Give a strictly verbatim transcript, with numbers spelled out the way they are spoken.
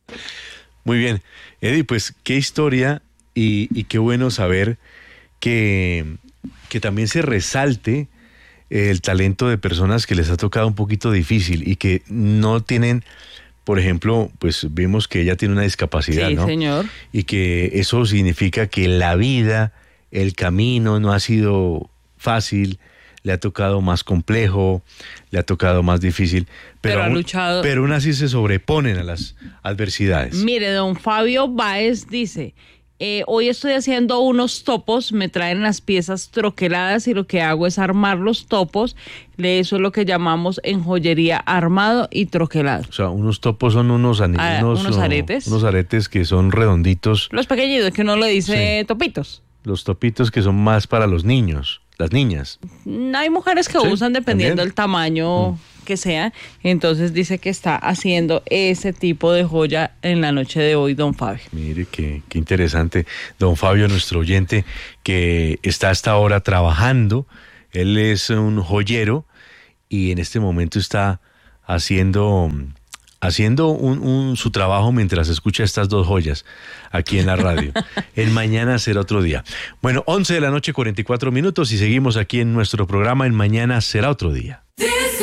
Muy bien. Eddie, pues qué historia y, y qué bueno saber que, que también se resalte el talento de personas que les ha tocado un poquito difícil y que no tienen, por ejemplo, pues vimos que ella tiene una discapacidad, Sí, ¿no? señor. Y que eso significa que la vida, el camino no ha sido fácil, le ha tocado más complejo, le ha tocado más difícil, pero, Pero ha aún, luchado. pero aún así se sobreponen a las adversidades. Mire, don Fabio Báez dice, eh, hoy estoy haciendo unos topos, me traen las piezas troqueladas y lo que hago es armar los topos. Eso es lo que llamamos en joyería armado y troquelado. O sea, unos topos son unos anillos, Ah, unos, unos oh, aretes. unos aretes que son redonditos, Los pequeñitos, que uno le dice Sí. topitos. los topitos que son más para los niños, las niñas. Hay mujeres que Sí, usan dependiendo también. del tamaño mm. que sea. Entonces dice que está haciendo ese tipo de joya en la noche de hoy, don Fabio. Mire, qué, qué interesante. Don Fabio, nuestro oyente, que está hasta ahora trabajando. Él es un joyero y en este momento está haciendo, haciendo un, un, su trabajo mientras escucha estas dos joyas aquí en la radio. El mañana será otro día. Bueno, once de la noche, cuarenta y cuatro minutos y seguimos aquí en nuestro programa. El mañana será otro día.